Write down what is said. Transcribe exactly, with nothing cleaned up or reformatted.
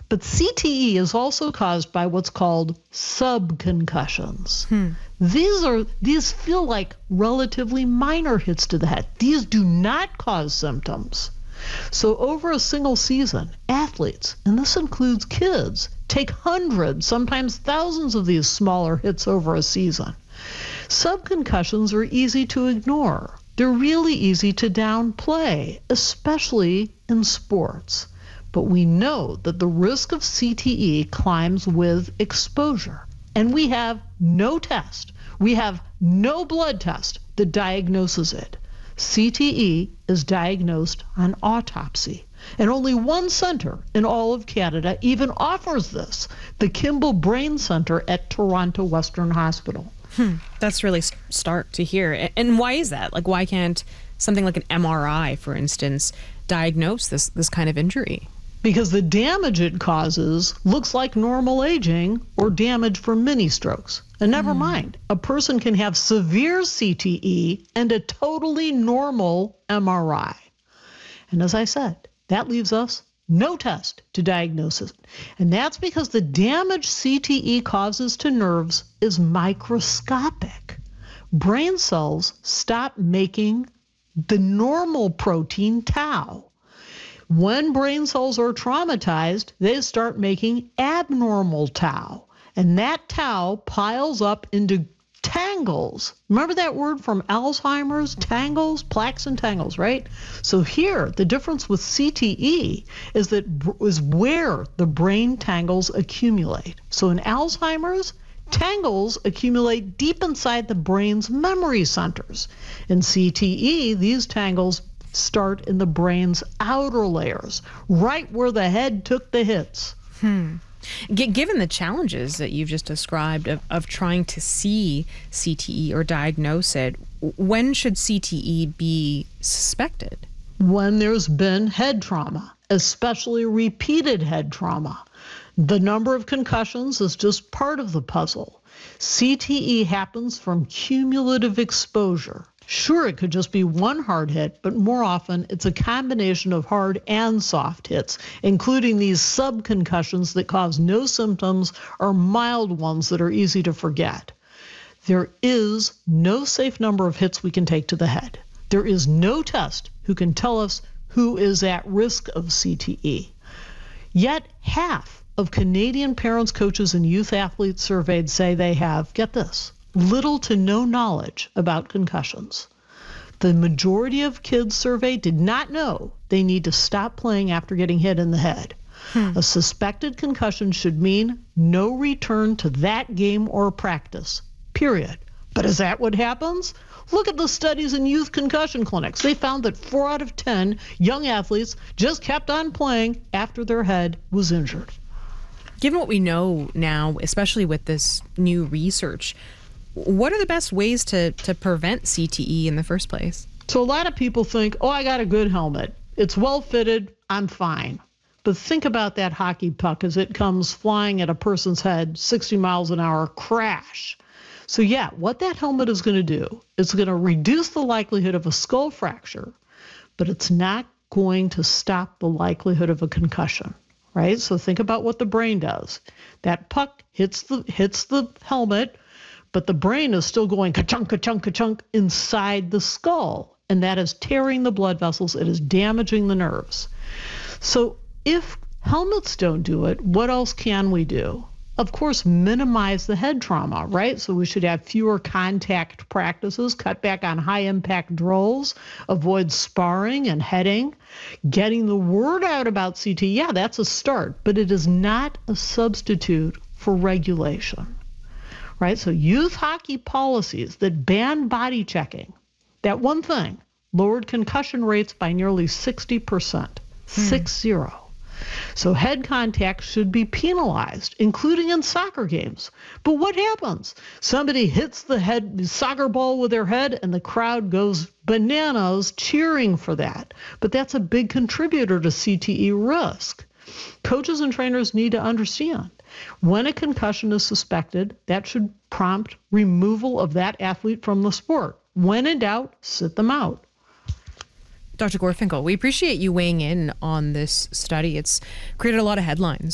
But C T E is also caused by what's called subconcussions. Hmm. These are these feel like relatively minor hits to the head. These do not cause symptoms. So over a single season, athletes, and this includes kids, take hundreds, sometimes thousands of these smaller hits over a season. Subconcussions are easy to ignore. They're really easy to downplay, especially in sports. But we know that the risk of C T E climbs with exposure. And we have no test, we have no blood test that diagnoses it. C T E is diagnosed on autopsy. And only one center in all of Canada even offers this, the Kimball Brain Center at Toronto Western Hospital. Hmm. That's really stark to hear. And why is that? Like, why can't something like an M R I, for instance, diagnose this, this kind of injury? Because the damage it causes looks like normal aging or damage from mini strokes. And never mm. mind, a person can have severe C T E and a totally normal M R I. And as I said, that leaves us no test to diagnose it. And that's because the damage C T E causes to nerves is microscopic. Brain cells stop making the normal protein tau. When brain cells are traumatized, they start making abnormal tau. And that tau piles up into tangles. Remember that word from Alzheimer's? Tangles, plaques and tangles, right? So here, the difference with C T E is that is where the brain tangles accumulate. So in Alzheimer's, tangles accumulate deep inside the brain's memory centers. In C T E, these tangles start in the brain's outer layers, right where the head took the hits. Hmm. G- given the challenges that you've just described of, of trying to see C T E or diagnose it, when should C T E be suspected? When there's been head trauma, especially repeated head trauma. The number of concussions is just part of the puzzle. C T E happens from cumulative exposure. Sure, it could just be one hard hit, but more often it's a combination of hard and soft hits, including these subconcussions that cause no symptoms or mild ones that are easy to forget. There is no safe number of hits we can take to the head. There is no test who can tell us who is at risk of C T E. Yet half of Canadian parents, coaches, and youth athletes surveyed say they have, get this, little to no knowledge about concussions. The majority of kids surveyed did not know they need to stop playing after getting hit in the head. Hmm. A suspected concussion should mean no return to that game or practice, period. But is that what happens? Look at the studies in youth concussion clinics. They found that four out of ten young athletes just kept on playing after their head was injured. Given what we know now, especially with this new research, what are the best ways to, to prevent C T E in the first place? So a lot of people think, oh, I got a good helmet. It's well fitted. I'm fine. But think about that hockey puck as it comes flying at a person's head, sixty miles an hour, crash. So yeah, what that helmet is going to do, it's going to reduce the likelihood of a skull fracture, but it's not going to stop the likelihood of a concussion, right? So think about what the brain does. That puck hits the hits the helmet, but the brain is still going ka-chunk, ka-chunk, ka-chunk inside the skull, and that is tearing the blood vessels. It is damaging the nerves. So if helmets don't do it, what else can we do? Of course, minimize the head trauma, right? So we should have fewer contact practices, cut back on high-impact drills, avoid sparring and heading. Getting the word out about C T E, yeah, that's a start, but it is not a substitute for regulation. Right? So youth hockey policies that ban body checking, that one thing, lowered concussion rates by nearly sixty percent, hmm. six zero. So head contact should be penalized, including in soccer games. But what happens? Somebody hits the head soccer ball with their head and the crowd goes bananas cheering for that. But that's a big contributor to C T E risk. Coaches and trainers need to understand when a concussion is suspected, that should prompt removal of that athlete from the sport. When in doubt, sit them out. Doctor Gorfinkel, we appreciate you weighing in on this study. It's created a lot of headlines.